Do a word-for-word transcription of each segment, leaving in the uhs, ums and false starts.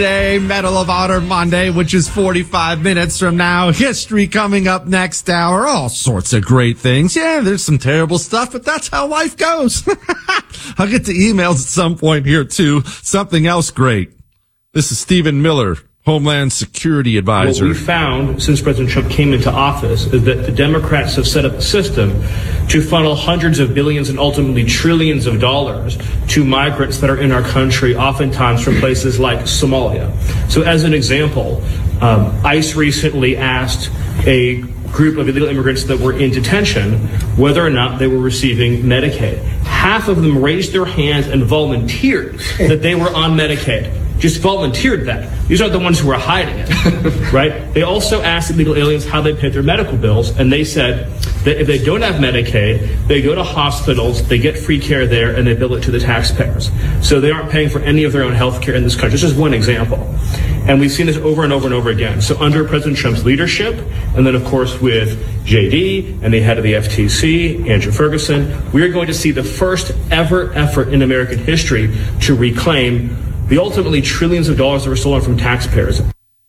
Day, Medal of Honor Monday, which is forty-five minutes from now. History coming up next hour. All sorts of great things. Yeah, there's some terrible stuff, but that's how life goes. I'll get to emails at some point here, too. Something else great. This is Stephen Miller, Homeland Security Advisor. What we found since President Trump came into office is that the Democrats have set up a system to funnel hundreds of billions and ultimately trillions of dollars to migrants that are in our country, oftentimes from places like Somalia. So as an example, um, ICE recently asked a group of illegal immigrants that were in detention whether or not they were receiving Medicaid. Half of them raised their hands and volunteered that they were on Medicaid. Just volunteered that. These are the ones who are hiding it, right? They also asked illegal aliens how they paid their medical bills, and they said that if they don't have Medicaid, they go to hospitals, they get free care there, and they bill it to the taxpayers. So they aren't paying for any of their own health care in this country. This is one example. And we've seen this over and over and over again. So under President Trump's leadership, and then, of course, with J D and the head of the F T C, Andrew Ferguson, we are going to see the first ever effort in American history to reclaim the ultimately trillions of dollars that were stolen from taxpayers.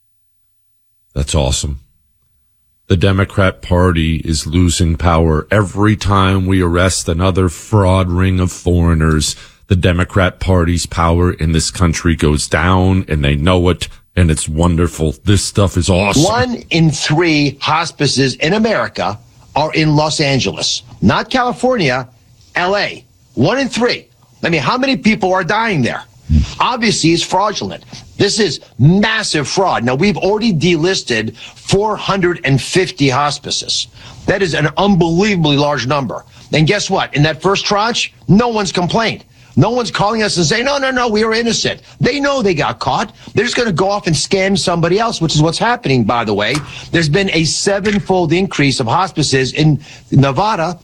That's awesome. The Democrat Party is losing power every time we arrest another fraud ring of foreigners. The Democrat Party's power in this country goes down, and they know it, and it's wonderful. This stuff is awesome. One in three hospices in America are in Los Angeles, not California, L A. One in three. I mean, how many people are dying there? Obviously, it's fraudulent. This is massive fraud. Now, we've already delisted four hundred fifty hospices. That is an unbelievably large number. And guess what? In that first tranche, no one's complained. No one's calling us and saying, no, no, no, we are innocent. They know they got caught. They're just going to go off and scam somebody else, which is what's happening, by the way. There's been a sevenfold increase of hospices in Nevada.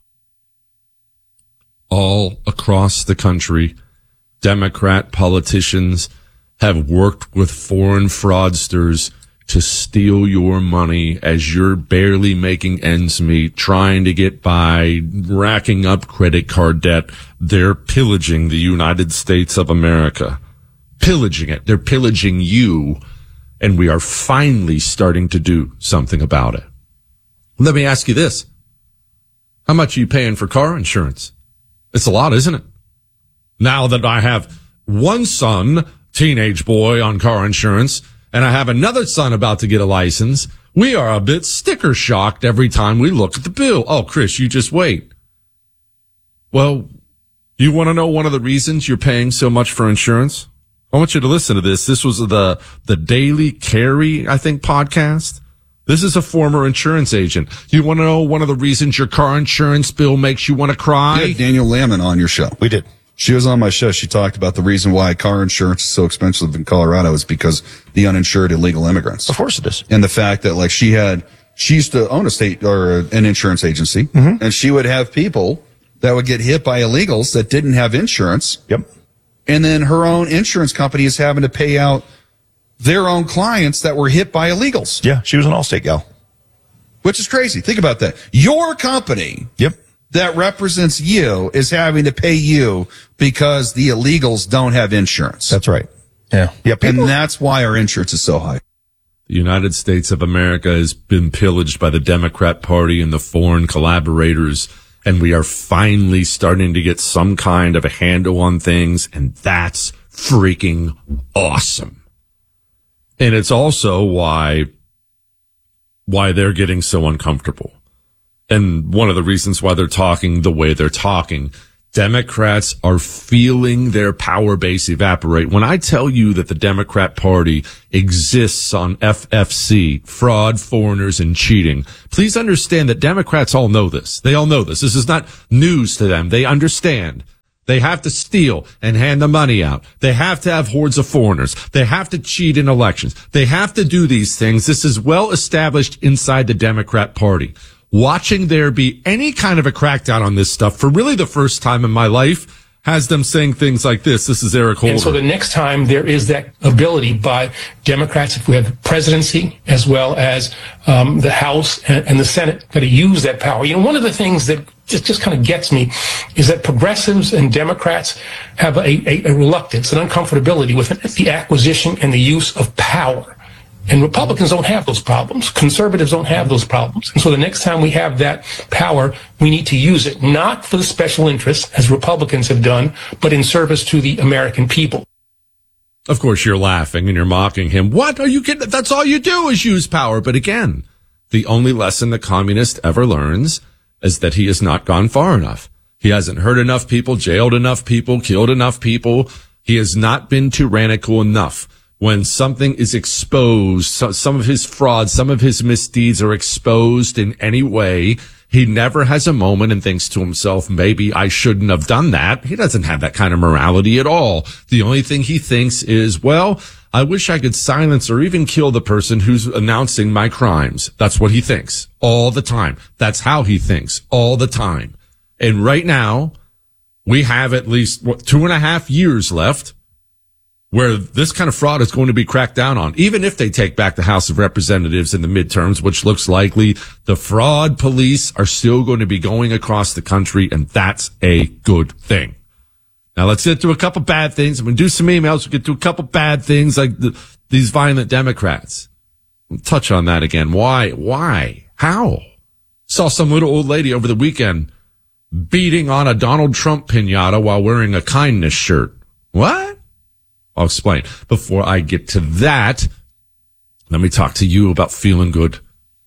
All across the country, Democrat politicians have worked with foreign fraudsters to steal your money as you're barely making ends meet, trying to get by, racking up credit card debt. They're pillaging the United States of America. Pillaging it. They're pillaging you, and we are finally starting to do something about it. Let me ask you this. How much are you paying for car insurance? It's a lot, isn't it? Now that I have one son, teenage boy, on car insurance, and I have another son about to get a license, we are a bit sticker shocked every time we look at the bill. Oh, Chris, you just wait. Well, you want to know one of the reasons you're paying so much for insurance? I want you to listen to this. This was the, the Daily Carry, I think, podcast. This is a former insurance agent. You want to know one of the reasons your car insurance bill makes you want to cry? You had Daniel Lamon on your show. We did. She was on my show. She talked about the reason why car insurance is so expensive in Colorado is because the uninsured illegal immigrants. Of course it is. And the fact that, like, she had, she used to own a state or an insurance agency, mm-hmm. and she would have people that would get hit by illegals that didn't have insurance. Yep. And then her own insurance company is having to pay out their own clients that were hit by illegals. Yeah, she was an Allstate gal. Which is crazy. Think about that. Your company. Yep. That represents you is having to pay you because the illegals don't have insurance. That's right. Yeah. Yeah. People- and that's why our insurance is so high. The United States of America has been pillaged by the Democrat Party and the foreign collaborators, and we are finally starting to get some kind of a handle on things, and that's freaking awesome. And it's also why, why they're getting so uncomfortable. And one of the reasons why they're talking the way they're talking, Democrats are feeling their power base evaporate. When I tell you that the Democrat Party exists on F F C, fraud, foreigners, and cheating, please understand that Democrats all know this. They all know this. This is not news to them. They understand. They have to steal and hand the money out. They have to have hordes of foreigners. They have to cheat in elections. They have to do these things. This is well established inside the Democrat Party. Watching there be any kind of a crackdown on this stuff for really the first time in my life has them saying things like this. This is Eric Holder. And so the next time there is that ability by Democrats, if we have the presidency as well as um, the House and, and the Senate, that to use that power. You know, one of the things that just, just kind of gets me is that progressives and Democrats have a, a, a reluctance, an uncomfortability with the acquisition and the use of power. And Republicans don't have those problems. Conservatives don't have those problems. And so the next time we have that power, we need to use it, not for the special interests, as Republicans have done, but in service to the American people. Of course, you're laughing and you're mocking him. What are you kidding? That's all you do is use power. But again, the only lesson the communist ever learns is that he has not gone far enough. He hasn't hurt enough people, jailed enough people, killed enough people. He has not been tyrannical enough. When something is exposed, so some of his frauds, some of his misdeeds are exposed in any way, he never has a moment and thinks to himself, maybe I shouldn't have done that. He doesn't have that kind of morality at all. The only thing he thinks is, well, I wish I could silence or even kill the person who's announcing my crimes. That's what he thinks all the time. That's how he thinks all the time. And right now, we have at least what, two and a half years left where this kind of fraud is going to be cracked down on. Even if they take back the House of Representatives in the midterms, which looks likely, the fraud police are still going to be going across the country, and that's a good thing. Now let's get to a couple bad things. I'm going to do some emails. We'll get to a couple bad things like the, these violent Democrats. We'll touch on that again. Why? Why? How? Saw some little old lady over the weekend beating on a Donald Trump piñata while wearing a kindness shirt. What? I'll explain. Before I get to that, let me talk to you about feeling good.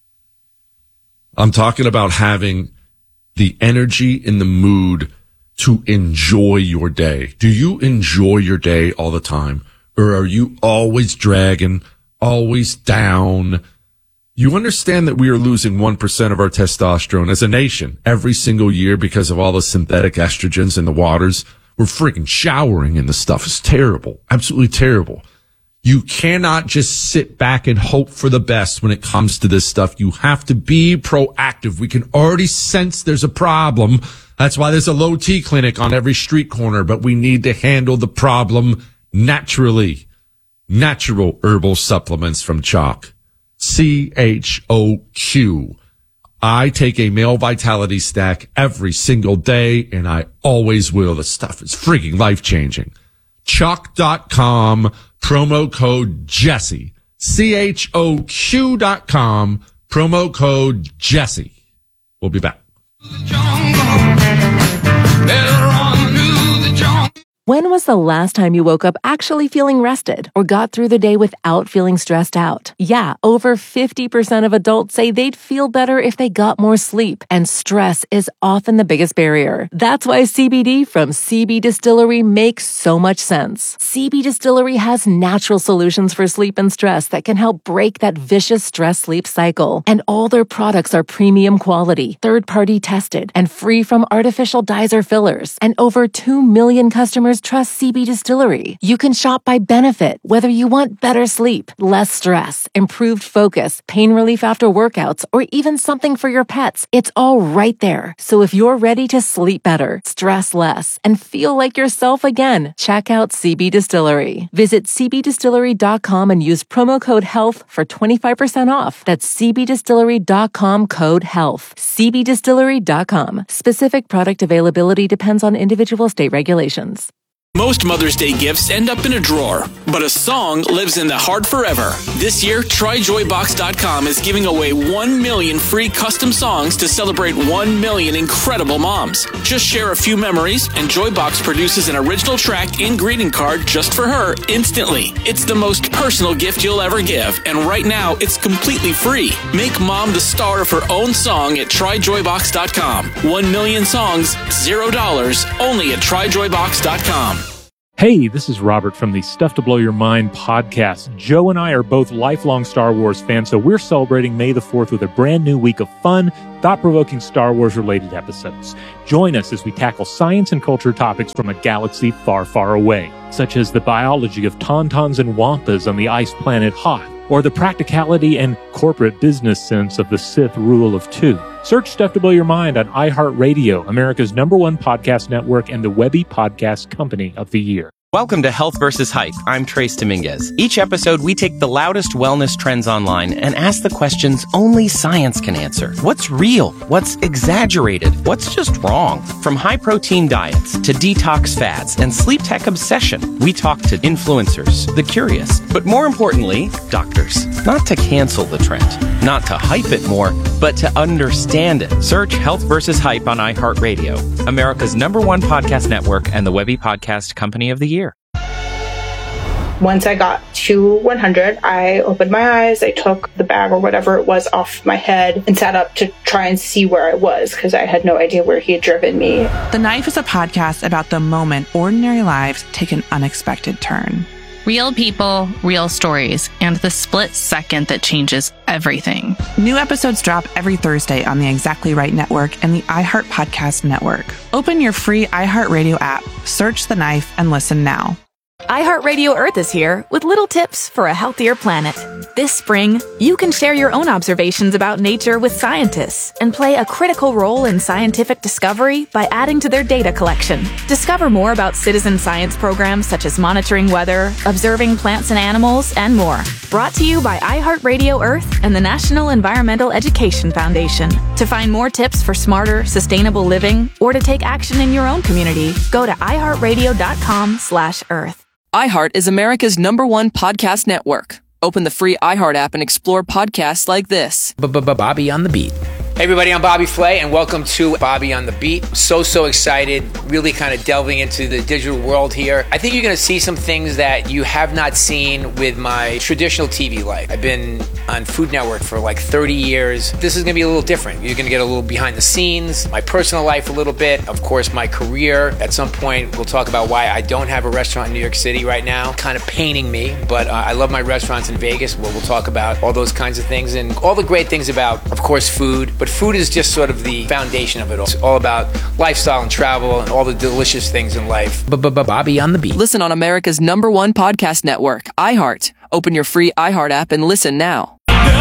I'm talking about having the energy and the mood to enjoy your day. Do you enjoy your day all the time? Or are you always dragging, always down? You understand that we are losing one percent of our testosterone as a nation every single year because of all the synthetic estrogens in the waters. We're freaking showering in the stuff. It's terrible. Absolutely terrible. You cannot just sit back and hope for the best when it comes to this stuff. You have to be proactive. We can already sense there's a problem. That's why there's a low T clinic on every street corner, but we need to handle the problem naturally. Natural herbal supplements from Choq. C H O Q. I take a male vitality stack every single day, and I always will. The stuff is freaking life-changing. Choq dot com, promo code Jesse. C H O Q dot com, promo code Jesse. We'll be back. When was the last time you woke up actually feeling rested or got through the day without feeling stressed out? Yeah, over fifty percent of adults say they'd feel better if they got more sleep, and stress is often the biggest barrier. That's why C B D from C B Distillery makes so much sense. C B Distillery has natural solutions for sleep and stress that can help break that vicious stress-sleep cycle. And all their products are premium quality, third-party tested, and free from artificial dyes or fillers. And over two million customers trust C B Distillery. You can shop by benefit, whether you want better sleep, less stress, improved focus, pain relief after workouts, or even something for your pets. It's all right there. So if you're ready to sleep better, stress less, and feel like yourself again, check out C B Distillery. Visit C B distillery dot com and use promo code HEALTH for twenty-five percent off. That's C B distillery dot com code HEALTH. C B distillery dot com. Specific product availability depends on individual state regulations. Most Mother's Day gifts end up in a drawer, but a song lives in the heart forever. This year, try joy box dot com is giving away one million free custom songs to celebrate one million incredible moms. Just share a few memories, and Joybox produces an original track and greeting card just for her instantly. It's the most personal gift you'll ever give, and right now, it's completely free. Make mom the star of her own song at try joy box dot com. One million songs, zero dollars, only at try joy box dot com. Hey, this is Robert from the Stuff to Blow Your Mind podcast. Joe and I are both lifelong Star Wars fans, so we're celebrating May the fourth with a brand new week of fun, thought-provoking Star Wars-related episodes. Join us as we tackle science and culture topics from a galaxy far, far away, such as the biology of tauntauns and wampas on the ice planet Hoth, or the practicality and corporate business sense of the Sith rule of two. Search Stuff to Blow Your Mind on iHeartRadio, America's number one podcast network and the Webby Podcast Company of the Year. Welcome to Health versus Hype. I'm Trace Dominguez. Each episode, we take the loudest wellness trends online and ask the questions only science can answer. What's real? What's exaggerated? What's just wrong? From high-protein diets to detox fads and sleep tech obsession, we talk to influencers, the curious, but more importantly, doctors. Not to cancel the trend, not to hype it more, but to understand it. Search Health versus Hype on iHeartRadio, America's number one podcast network and the Webby Podcast Company of the Year. Once I got to one hundred, I opened my eyes, I took the bag or whatever it was off my head and sat up to try and see where I was because I had no idea where he had driven me. The Knife is a podcast about the moment ordinary lives take an unexpected turn. Real people, real stories, and the split second that changes everything. New episodes drop every Thursday on the Exactly Right Network and the iHeart Podcast Network. Open your free iHeartRadio app, search The Knife, and listen now. iHeartRadio Earth is here with little tips for a healthier planet. This spring, you can share your own observations about nature with scientists and play a critical role in scientific discovery by adding to their data collection. Discover more about citizen science programs such as monitoring weather, observing plants and animals, and more. Brought to you by iHeartRadio Earth and the National Environmental Education Foundation. To find more tips for smarter, sustainable living or to take action in your own community, go to iHeartRadio.com slash Earth. iHeart is America's number one podcast network. Open the free iHeart app and explore podcasts like this. Bobby on the Beat. Hey everybody, I'm Bobby Flay, and welcome to Bobby on the Beat. So, so excited, really kind of delving into the digital world here. I think you're going to see some things that you have not seen with my traditional T V life. I've been on Food Network for like thirty years. This is going to be a little different. You're going to get a little behind the scenes, my personal life a little bit, of course, my career. At some point, we'll talk about why I don't have a restaurant in New York City right now, kind of paining me, but uh, I love my restaurants in Vegas, where we'll talk about all those kinds of things and all the great things about, of course, food. But food is just sort of the foundation of it all. It's all about lifestyle and travel and all the delicious things in life. Bobby on the Beat. Listen on America's number one podcast network, iHeart. Open your free iHeart app and listen now.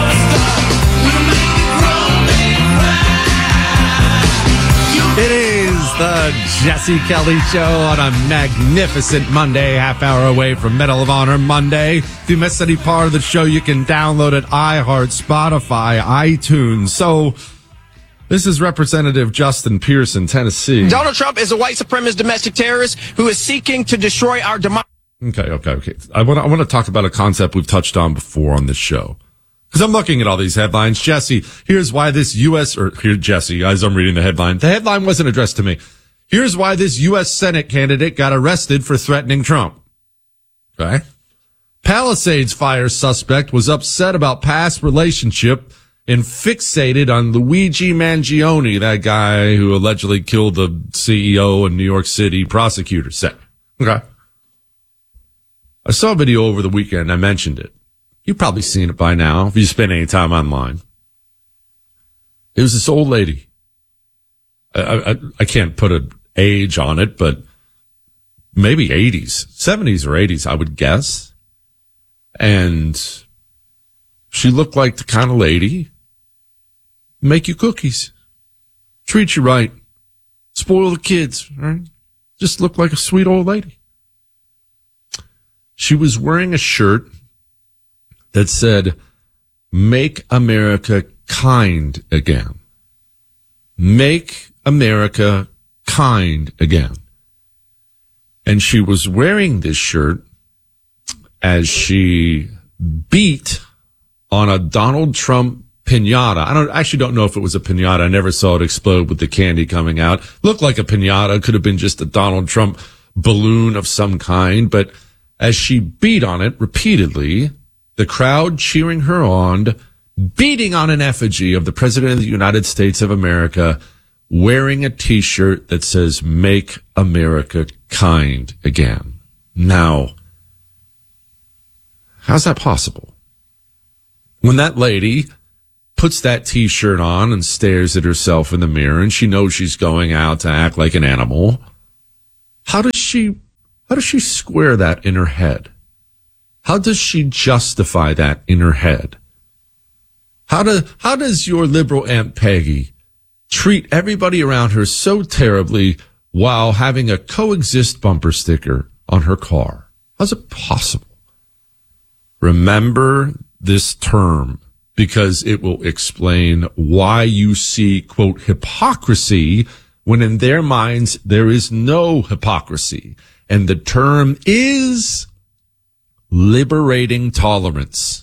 It is the Jesse Kelly Show on a magnificent Monday, half hour away from Medal of Honor Monday. If you missed any part of the show, you can download it iHeart, Spotify, iTunes. So this is Representative Justin Pearson, Tennessee. Donald Trump is a white supremacist domestic terrorist who is seeking to destroy our democracy. Okay, okay, okay. I want to, I want to talk about a concept we've touched on before on this show. Because I'm looking at all these headlines. Jesse, here's why this U S, or here, Jesse, as I'm reading the headline, the headline wasn't addressed to me. Here's why this U S Senate candidate got arrested for threatening Trump. Okay. Palisades fire suspect was upset about past relationship and fixated on Luigi Mangione, that guy who allegedly killed the C E O in New York City, prosecutor said. Okay. I saw a video over the weekend. I mentioned it. You've probably seen it by now if you spend any time online. It was this old lady. I, I, I can't put an age on it, but maybe eighties, seventies or eighties, I would guess. And she looked like the kind of lady, make you cookies, treat you right, spoil the kids, right? Just looked like a sweet old lady. She was wearing a shirt that said, "Make America kind again." Make America kind again. And she was wearing this shirt as she beat on a Donald Trump piñata. I don't, actually don't know if it was a piñata. I never saw it explode with the candy coming out. Looked like a piñata. Could have been just a Donald Trump balloon of some kind. But as she beat on it repeatedly, the crowd cheering her on, beating on an effigy of the President of the United States of America, wearing a T-shirt that says, "Make America kind again." Now, how's that possible? When that lady puts that T-shirt on and stares at herself in the mirror and she knows she's going out to act like an animal, how does she, how does she square that in her head? How does she justify that in her head? How do, how does your liberal Aunt Peggy treat everybody around her so terribly while having a coexist bumper sticker on her car. How's it possible? Remember this term, because it will explain why you see, quote, hypocrisy when in their minds there is no hypocrisy. And the term is liberating tolerance.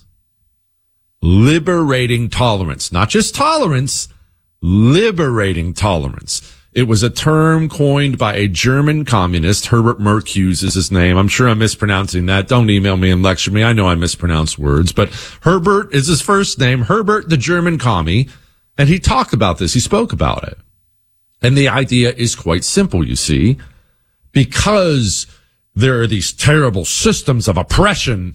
Liberating tolerance. Not just tolerance, liberating tolerance. It was a term coined by a German communist. Herbert Marcuse is his name. I'm sure I'm mispronouncing that. Don't email me and lecture me. I know I mispronounce words, but Herbert is his first name. Herbert, the German commie. And he talked about this. He spoke about it. And the idea is quite simple, you see. Because there are these terrible systems of oppression,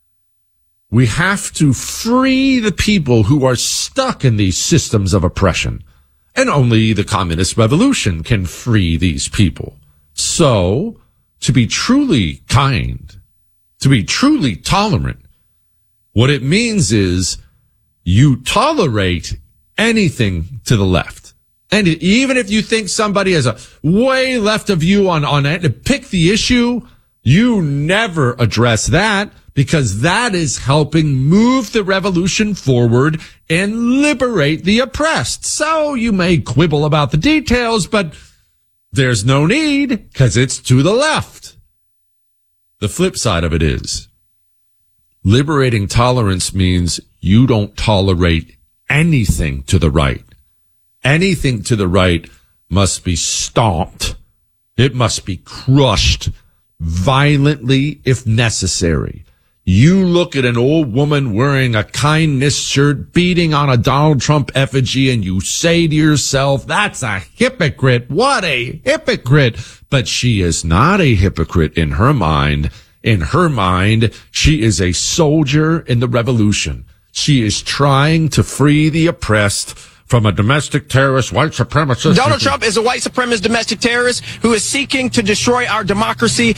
we have to free the people who are stuck in these systems of oppression. And only the communist revolution can free these people. So, to be truly kind, to be truly tolerant, what it means is you tolerate anything to the left. And even if you think somebody is a way left of you on, on it, to pick the issue, you never address that, because that is helping move the revolution forward and liberate the oppressed. So you may quibble about the details, but there's no need, because it's to the left. The flip side of it is, liberating tolerance means you don't tolerate anything to the right. Anything to the right must be stomped. It must be crushed violently if necessary. You look at an old woman wearing a kindness shirt, beating on a Donald Trump effigy, and you say to yourself, that's a hypocrite. What a hypocrite. But she is not a hypocrite in her mind. In her mind, she is a soldier in the revolution. She is trying to free the oppressed from a domestic terrorist, white supremacist. Donald Trump is a white supremacist domestic terrorist who is seeking to destroy our democracy.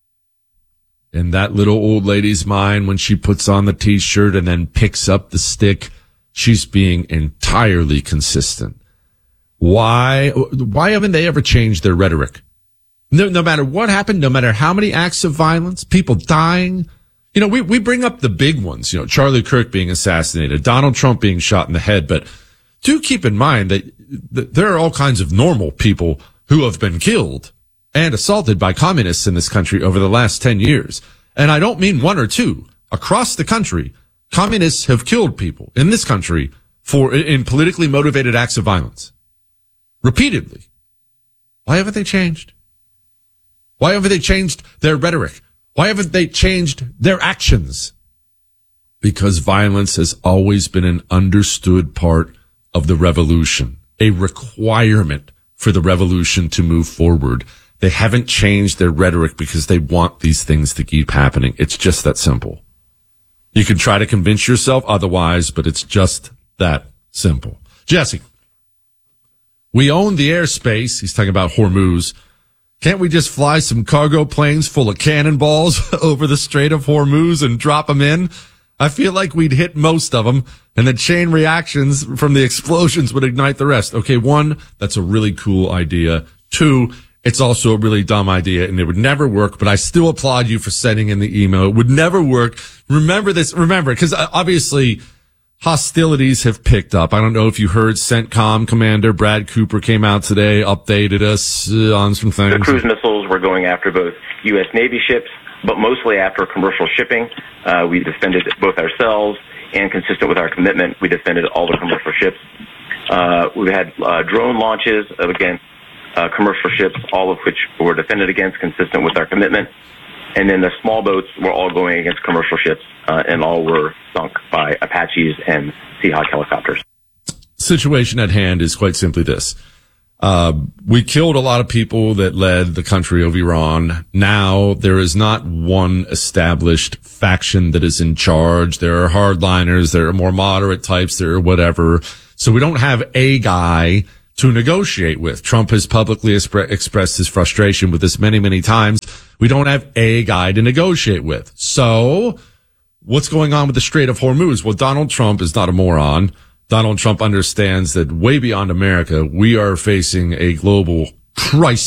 In that little old lady's mind, when she puts on the t-shirt and then picks up the stick, she's being entirely consistent. Why, why haven't they ever changed their rhetoric? No, no matter what happened, no matter how many acts of violence, people dying. You know, we, we bring up the big ones, you know, Charlie Kirk being assassinated, Donald Trump being shot in the head, but do keep in mind that, that there are all kinds of normal people who have been killed and assaulted by communists in this country over the last ten years. And I don't mean one or two. Across the country, communists have killed people in this country for, in politically motivated acts of violence. Repeatedly. Why haven't they changed? Why haven't they changed their rhetoric? Why haven't they changed their actions? Because violence has always been an understood part of the revolution, a requirement for the revolution to move forward. They haven't changed their rhetoric because they want these things to keep happening. It's just that simple. You can try to convince yourself otherwise, but it's just that simple. Jesse, we own the airspace. He's talking about Hormuz. Can't we just fly some cargo planes full of cannonballs over the Strait of Hormuz and drop them in? I feel like we'd hit most of them, and the chain reactions from the explosions would ignite the rest. Okay, one, that's a really cool idea. Two, it's also a really dumb idea, and it would never work, but I still applaud you for sending in the email. It would never work. Remember this, remember, because obviously hostilities have picked up. I don't know if you heard CENTCOM Commander Brad Cooper came out today, updated us uh, on some things. The cruise missiles were going after both U S Navy ships, but mostly after commercial shipping. Uh, we defended both ourselves, and consistent with our commitment, we defended all the commercial ships. Uh, we had uh, drone launches of, again, Uh, commercial ships, all of which were defended against, consistent with our commitment. And then the small boats were all going against commercial ships, uh, and all were sunk by Apaches and Seahawk helicopters. Situation at hand is quite simply this. Uh, we killed a lot of people that led the country of Iran. Now there is not one established faction that is in charge. There are hardliners, there are more moderate types, there are whatever. So we don't have a guy to negotiate with. Trump has publicly expre- expressed his frustration with this many, many times. We don't have a guy to negotiate with. So what's going on with the Strait of Hormuz? Well, Donald Trump is not a moron. Donald Trump understands that way beyond America, we are facing a global crisis.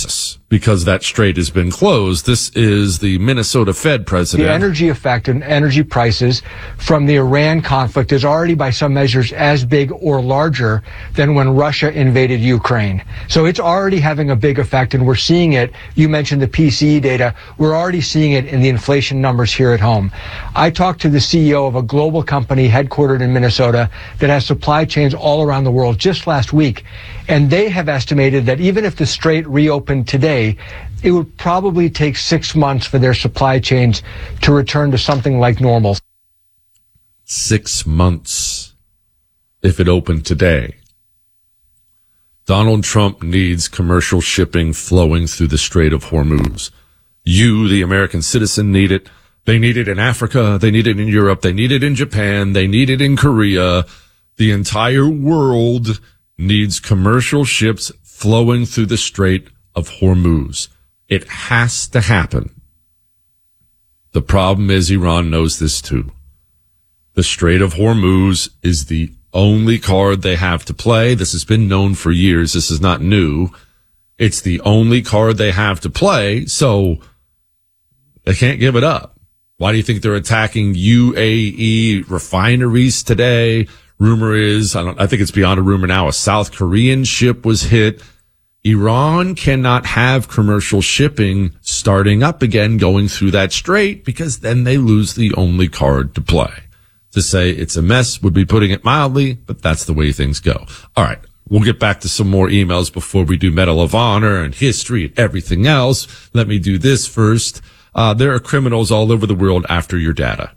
because that strait has been closed. This is the Minnesota Fed president. The energy effect and energy prices from the Iran conflict is already by some measures as big or larger than when Russia invaded Ukraine. So it's already having a big effect, and we're seeing it. You mentioned the P C E data. We're already seeing it in the inflation numbers here at home. I talked to the C E O of a global company headquartered in Minnesota that has supply chains all around the world just last week, and they have estimated that even if the strait reopened today, it would probably take six months for their supply chains to return to something like normal. Six months if it opened today. Donald Trump needs commercial shipping flowing through the Strait of Hormuz. You, the American citizen, need it. They need it in Africa. They need it in Europe. They need it in Japan. They need it in Korea. The entire world needs commercial ships flowing through the Strait of Hormuz. It has to happen. The problem is Iran knows this too. The Strait of Hormuz is the only card they have to play. This has been known for years. This is not new. It's the only card they have to play, so they can't give it up. Why do you think they're attacking U A E refineries today? Rumor is, I don't, I think it's beyond a rumor now, a South Korean ship was hit. Iran cannot have commercial shipping starting up again going through that strait because then they lose the only card to play. To say it's a mess would be putting it mildly, but that's the way things go. All right. We'll get back to some more emails before we do Medal of Honor and history and everything else. Let me do this first. Uh, there are criminals all over the world after your data.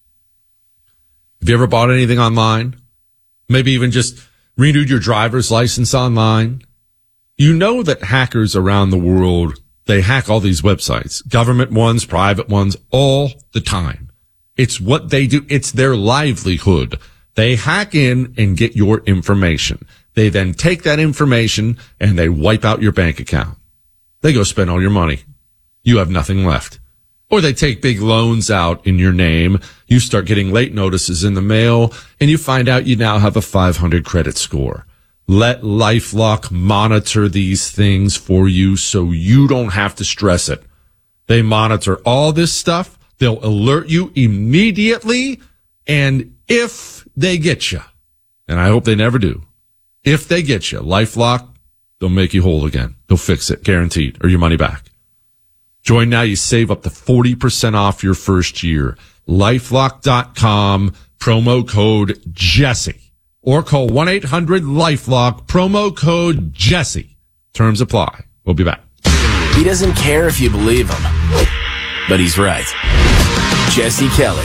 Have you ever bought anything online? Maybe even just renewed your driver's license online? You know that hackers around the world, they hack all these websites, government ones, private ones, all the time. It's what they do. It's their livelihood. They hack in and get your information. They then take that information and they wipe out your bank account. They go spend all your money. You have nothing left. Or they take big loans out in your name. You start getting late notices in the mail and you find out you now have a five hundred credit score. Let LifeLock monitor these things for you so you don't have to stress it. They monitor all this stuff. They'll alert you immediately. And if they get you, and I hope they never do, if they get you, LifeLock, they'll make you whole again. They'll fix it, guaranteed, or your money back. Join now. You save up to forty percent off your first year. LifeLock dot com, promo code Jesse. Or call one eight hundred LifeLock, promo code Jesse. Terms apply. We'll be back. He doesn't care if you believe him, but he's right. Jesse Kelly.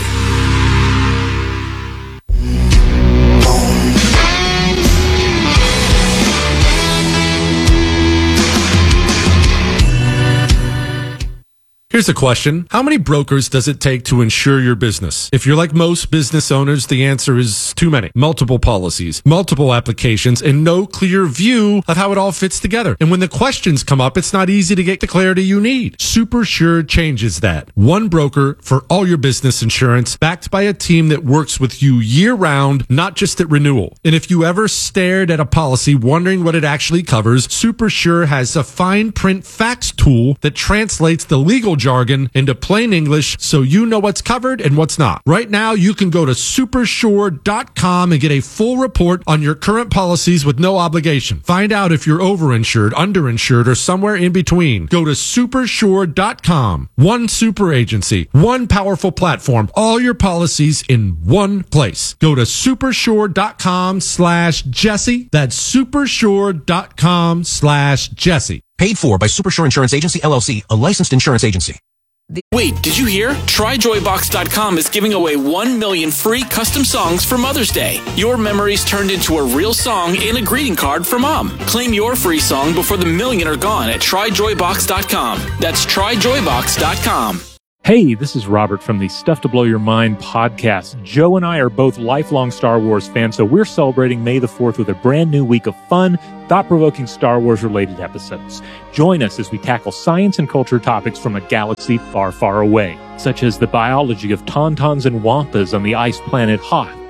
Here's a question. How many brokers does it take to insure your business? If you're like most business owners, the answer is too many. Multiple policies, multiple applications, and no clear view of how it all fits together. And when the questions come up, it's not easy to get the clarity you need. SuperSure changes that. One broker for all your business insurance, backed by a team that works with you year-round, not just at renewal. And if you ever stared at a policy wondering what it actually covers, SuperSure has a fine print facts tool that translates the legal jargon into plain English so you know what's covered and what's not. Right now, you can go to supersure dot com and get a full report on your current policies with no obligation. Find out if you're overinsured, underinsured, or somewhere in between. Go to supersure dot com. One super agency, one powerful platform, all your policies in one place. Go to supersure dot com slash Jesse. That's supersure dot com slash Jesse. Paid for by Supersure Insurance Agency, L L C, a licensed insurance agency. Wait, did you hear? try joy box dot com is giving away one million free custom songs for Mother's Day. Your memories turned into a real song and a greeting card for Mom. Claim your free song before the million are gone at try joy box dot com. That's try joy box dot com. Hey, this is Robert from the Stuff to Blow Your Mind podcast. Joe and I are both lifelong Star Wars fans, so we're celebrating May the fourth with a brand new week of fun, thought-provoking Star Wars-related episodes. Join us as we tackle science and culture topics from a galaxy far, far away, such as the biology of tauntauns and wampas on the ice planet Hoth,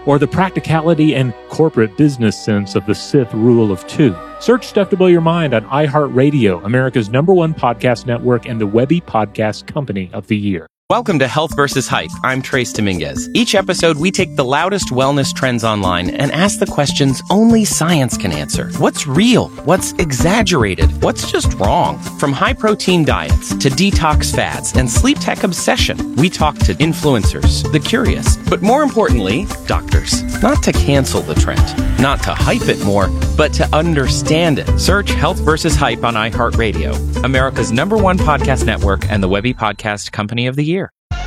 or the practicality and corporate business sense of the Sith rule of two. Search Stuff to Blow Your Mind on iHeartRadio, America's number one podcast network and the Webby Podcast Company of the Year. Welcome to Health versus Hype. I'm Trace Dominguez. Each episode, we take the loudest wellness trends online and ask the questions only science can answer. What's real? What's exaggerated? What's just wrong? From high-protein diets to detox fads and sleep tech obsession, we talk to influencers, the curious, but more importantly, doctors. Not to cancel the trend, not to hype it more, but to understand it. Search Health versus Hype on iHeartRadio, America's number one podcast network and the Webby Podcast Company of the Year.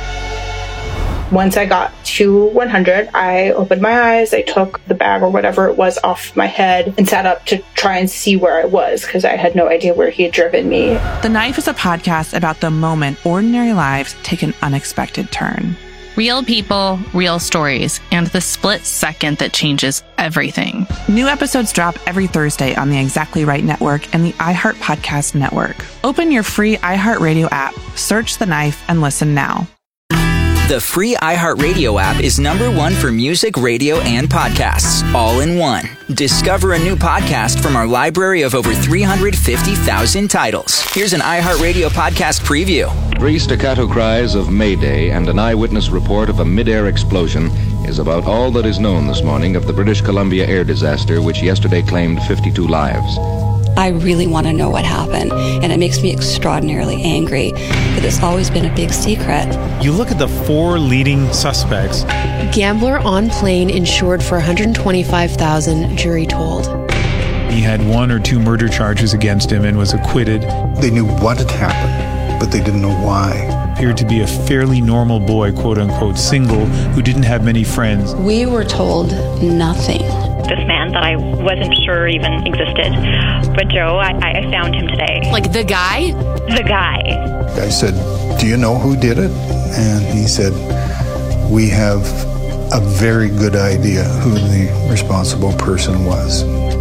Once I got to one hundred, I opened my eyes, I took the bag or whatever it was off my head and sat up to try and see where I was because I had no idea where he had driven me. The Knife is a podcast about the moment ordinary lives take an unexpected turn. Real people, real stories, and the split second that changes everything. New episodes drop every Thursday on the Exactly Right Network and the iHeart Podcast Network. Open your free iHeartRadio app, search The Knife, and listen now. The free iHeartRadio app is number one for music, radio, and podcasts, all in one. Discover a new podcast from our library of over three hundred fifty thousand titles. Here's an iHeartRadio podcast preview. Three staccato cries of Mayday and an eyewitness report of a mid-air explosion is about all that is known this morning of the British Columbia air disaster, which yesterday claimed fifty-two lives. I really want to know what happened, and it makes me extraordinarily angry that it's always been a big secret. You look at the four leading suspects. Gambler on plane insured for one hundred twenty-five thousand dollars, jury told. He had one or two murder charges against him and was acquitted. They knew what had happened, but they didn't know why. Appeared to be a fairly normal boy, quote unquote, single, who didn't have many friends. We were told nothing. This man that I wasn't sure even existed. But Joe, I, I found him today. Like the guy? The guy. I said, do you know who did it? And he said, we have a very good idea who the responsible person was.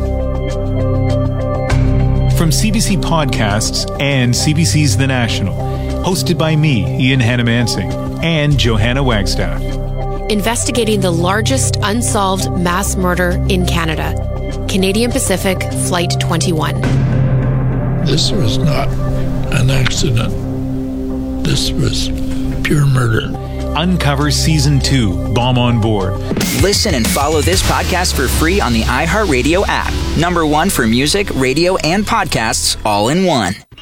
From C B C Podcasts and C B C's The National, hosted by me, Ian Hannamansing, and Johanna Wagstaff. Investigating the largest unsolved mass murder in Canada. Canadian Pacific Flight twenty-one. This was not an accident. This was pure murder. Uncover Season two, Bomb on Board. Listen and follow this podcast for free on the iHeartRadio app. Number one for music, radio, and podcasts, all in one.